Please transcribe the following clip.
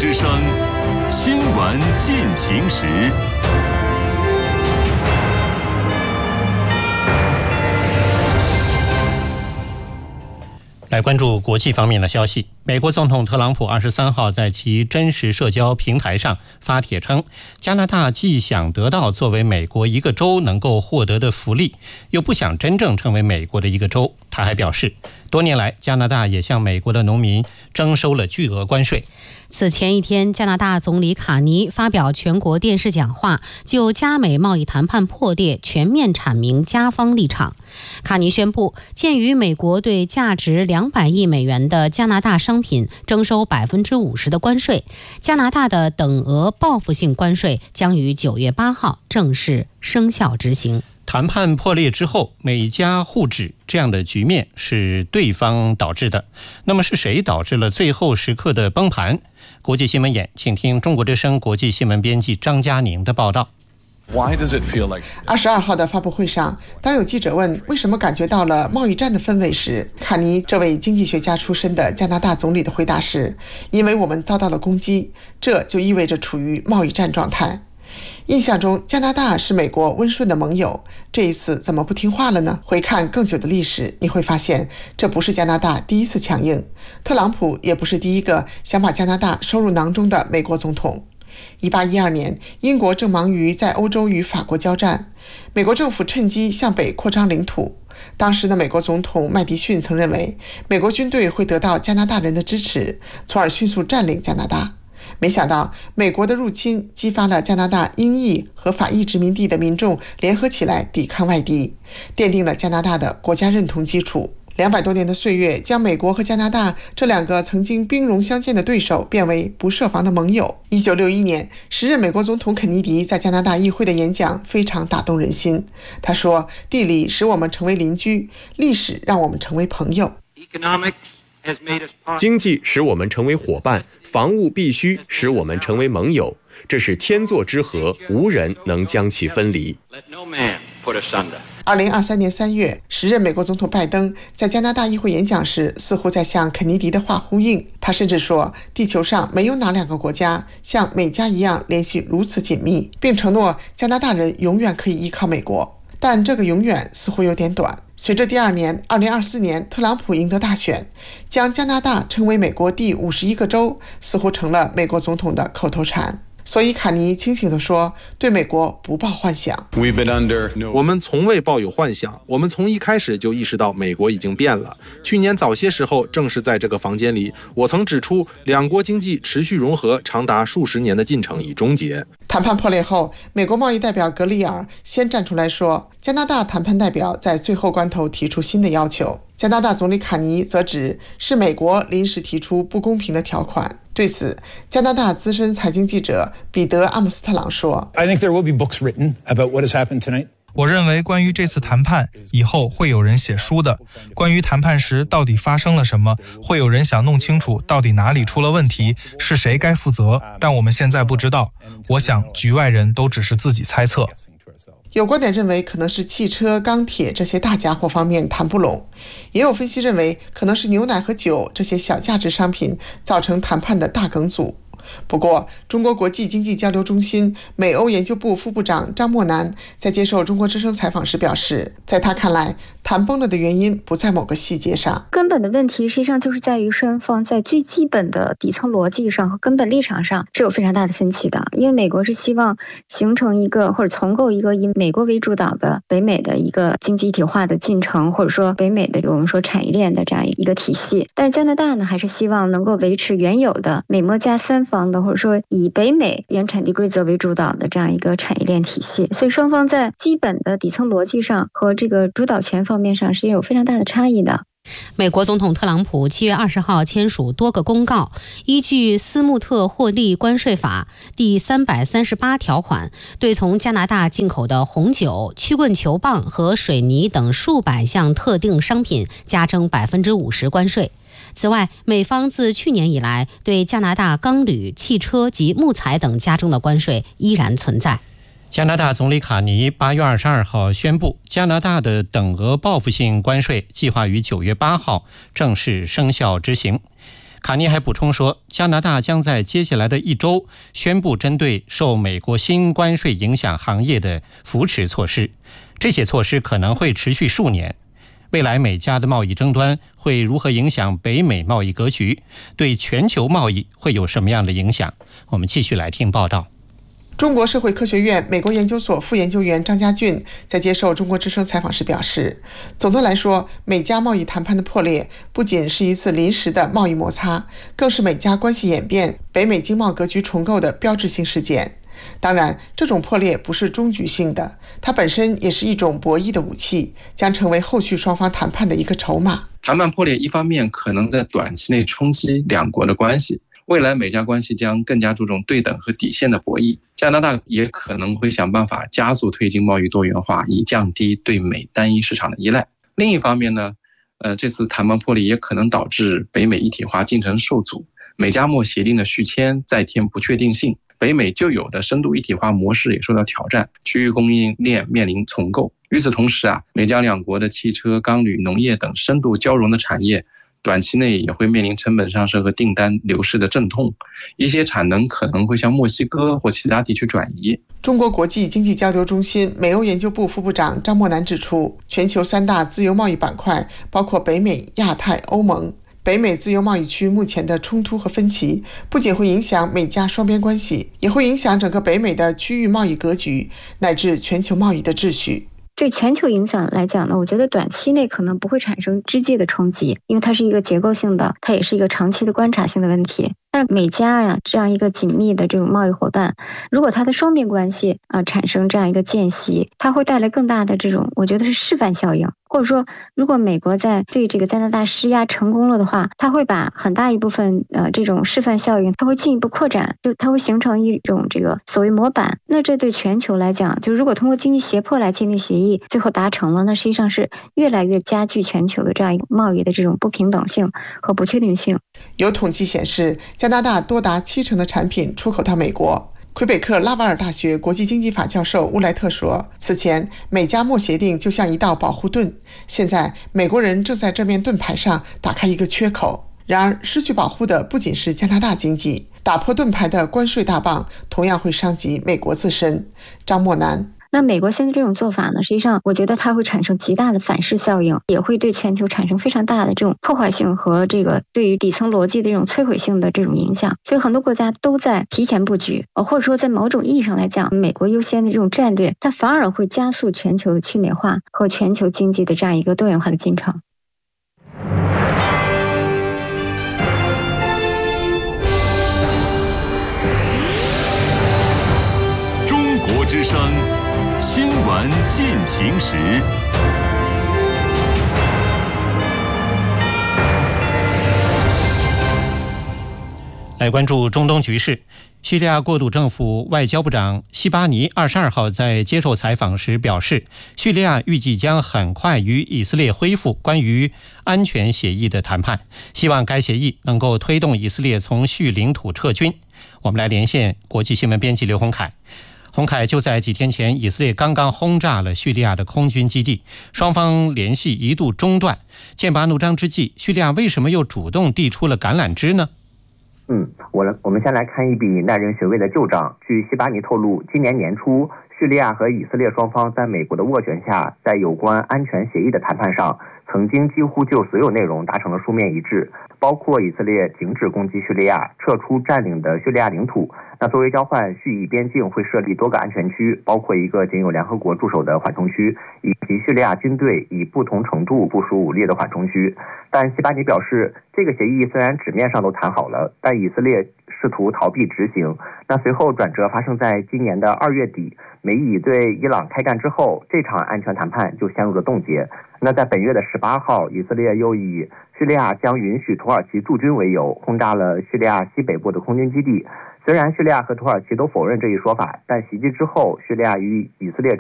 之声新闻进行时。 来关注国际方面的消息。美国总统特朗普23号在其真实社交平台上发帖称，加拿大既想得到作为美国一个州能够获得的福利，又不想真正成为美国的一个州。他还表示，多年来加拿大也向美国的农民征收了巨额关税。 此前一天，加拿大总理卡尼发表全国电视讲话，就加美贸易谈判破裂全面阐明加方立场。卡尼宣布，鉴于美国对价值200亿美元的加拿大商品征收50%的关税，加拿大的等额报复性关税将于9月8号正式生效执行。 谈判破裂之后，美加互指这样的局面是对方导致的。那么是谁导致了最后时刻的崩盘？国际新闻眼，请听中国之声国际新闻编辑张嘉宁的报道。 22号的发布会上，当有记者问为什么感觉到了贸易战的氛围时，卡尼这位经济学家出身的加拿大总理的回答是：因为我们遭到了攻击，这就意味着处于贸易战状态。印象中加拿大是美国温顺的盟友，这一次怎么不听话了呢？回看更久的历史，你会发现这不是加拿大第一次强硬，特朗普也不是第一个想把加拿大收入囊中的美国总统。1812年，英国正忙于在欧洲与法国交战，美国政府趁机向北扩张领土。当时的美国总统麦迪逊曾认为，美国军队会得到加拿大人的支持，从而迅速占领加拿大。没想到美国的入侵激发了加拿大英裔和法裔殖民地的民众联合起来抵抗外敌，奠定了加拿大的国家认同基础。200多年的岁月将美国和加拿大这两个曾经兵戎相见的对手变为不设防的盟友。1961年，时任美国总统肯尼迪在加拿大议会的演讲非常打动人心。他说，地理使我们成为邻居，历史让我们成为朋友。 经济使我们成为伙伴，防务必须使我们成为盟友，这是天作之合，无人能将其分离。 2023年3月，时任美国总统拜登在加拿大议会演讲时，似乎在向肯尼迪的话呼应。他甚至说，地球上没有哪两个国家像美加一样联系如此紧密，并承诺加拿大人永远可以依靠美国。但这个永远似乎有点短。随着第二年2024年特朗普赢得大选，将加拿大称为美国第51个州，似乎成了美国总统的口头禅。所以卡尼清醒地说，对美国不抱幻想。 我们从未抱有幻想，我们从一开始就意识到美国已经变了。去年早些时候，正是在这个房间里，我曾指出两国经济持续融合长达数十年的进程已终结。 谈判破裂后，美国贸易代表格里尔先站出来说，加拿大谈判代表在最后关头提出新的要求。加拿大总理卡尼则指是美国临时提出不公平的条款。对此，加拿大资深财经记者彼得·阿姆斯特朗说 I think there will be books written about what has happened tonight. 我认为关于这次谈判以后会有人写书的，关于谈判时到底发生了什么，会有人想弄清楚到底哪里出了问题，是谁该负责，但我们现在不知道。我想局外人都只是自己猜测。 有观点认为可能是汽车、钢铁这些大家伙方面谈不拢，也有分析认为可能是牛奶和酒这些小价值商品造成谈判的大梗阻。不过，中国国际经济交流中心美欧研究部副部长张默南在接受中国之声采访时表示，在他看来，谈崩了的原因不在某个细节上， 根本的问题实际上就是在于双方在最基本的底层逻辑上和根本立场上是有非常大的分歧的。因为美国是希望形成一个或者重构一个以美国为主导的北美的一个经济一体化的进程，或者说北美的我们说产业链的这样一个体系。但是加拿大呢，还是希望能够维持原有的美墨加三方的，或者说以北美原产地规则为主导的这样一个产业链体系。所以双方在基本的底层逻辑上和这个主导权方面上是有非常大的差异的。 美国总统特朗普7月20号签署多个公告，依据斯穆特获利关税法第338条款，对从加拿大进口的红酒、曲棍球棒和水泥等数百项特定商品加征50%关税。此外，美方自去年以来对加拿大钢铝、汽车及木材等加征的关税依然存在。 加拿大总理卡尼8月22号宣布，加拿大的等额报复性关税计划于9月8号正式生效执行。 卡尼还补充说，加拿大将在接下来的1周宣布针对受美国新关税影响行业的扶持措施，这些措施可能会持续数年。未来美加的贸易争端会如何影响北美贸易格局？对全球贸易会有什么样的影响？我们继续来听报道。 中国社会科学院美国研究所副研究员张家俊在接受中国之声采访时表示，总的来说，美加贸易谈判的破裂不仅是一次临时的贸易摩擦，更是美加关系演变、北美经贸格局重构的标志性事件。当然，这种破裂不是终局性的，它本身也是一种博弈的武器，将成为后续双方谈判的一个筹码。 谈判破裂一方面可能在短期内冲击两国的关系，未来美加关系将更加注重对等和底线的博弈。加拿大也可能会想办法加速推进贸易多元化，以降低对美单一市场的依赖。另一方面呢，这次谈判破裂也可能导致北美一体化进程受阻，美加贸协定的续签再添不确定性，北美旧有的深度一体化模式也受到挑战，区域供应链面临重构。与此同时美加两国的汽车、钢铝、农业等深度交融的产业，短期内也会面临成本上升和订单流失的阵痛，一些产能可能会向墨西哥或其他地区转移。 中国国际经济交流中心美欧研究部副部长张默南指出，全球3大自由贸易板块包括北美、亚太、欧盟。北美自由贸易区目前的冲突和分歧，不仅会影响美加双边关系，也会影响整个北美的区域贸易格局，乃至全球贸易的秩序。 对全球影响来讲呢，我觉得短期内可能不会产生直接的冲击，因为它是一个结构性的，它也是一个长期的观察性的问题。但是美加这样一个紧密的这种贸易伙伴，如果它的双边关系产生这样一个间隙，它会带来更大的这种，我觉得是示范效应。或者说，如果美国在对这个加拿大施压成功了的话，它会把很大一部分这种示范效应，它会进一步扩展，就它会形成一种这个所谓模板。那这对全球来讲，就如果通过经济胁迫来签订协议，最后达成了，那实际上是越来越加剧全球的这样一个贸易的这种不平等性和不确定性。 有统计显示，加拿大多达70%的产品出口到美国。魁北克拉瓦尔大学国际经济法教授乌莱特说，此前美加贸协定就像一道保护盾，现在美国人正在这面盾牌上打开一个缺口。然而，失去保护的不仅是加拿大经济，打破盾牌的关税大棒同样会伤及美国自身。张默南， 那美国现在这种做法呢，实际上我觉得它会产生极大的反噬效应，也会对全球产生非常大的这种破坏性和这个对于底层逻辑的这种摧毁性的这种影响。所以很多国家都在提前布局，或者说在某种意义上来讲，美国优先的这种战略，它反而会加速全球的去美化和全球经济的这样一个多元化的进程。 中国之声新闻进行时， 来关注中东局势。叙利亚过渡政府外交部长西巴尼22号在接受采访时表示，叙利亚预计将很快与以色列恢复关于安全协议的谈判，希望该协议能够推动以色列从叙领土撤军。我们来连线国际新闻编辑刘洪凯。洪凯，就在几天前，以色列刚刚轰炸了叙利亚的空军基地，双方联系一度中断。剑拔弩张之际，叙利亚为什么又主动递出了橄榄枝呢？ 我们先来看一笔耐人寻味的旧账。据西巴尼透露，今年年初，叙利亚和以色列双方在美国的斡旋下，在有关安全协议的谈判上，曾经几乎就所有内容达成了书面一致，包括以色列停止攻击叙利亚、撤出占领的叙利亚领土。那作为交换，叙以边境会设立多个安全区，包括一个仅有联合国驻守的缓冲区，以及叙利亚军队以不同程度部署武力的缓冲区。但西巴尼表示，这个协议虽然纸面上都谈好了，但以色列试图逃避执行。那随后转折发生在今年的2月底，美以对伊朗开干之后，这场安全谈判就陷入了冻结。那在本月的18号，以色列又以叙利亚将允许土耳其驻军为由，轰炸了叙利亚西北部的空军基地。虽然叙利亚和土耳其都否认这一说法，但袭击之后，叙利亚与以色列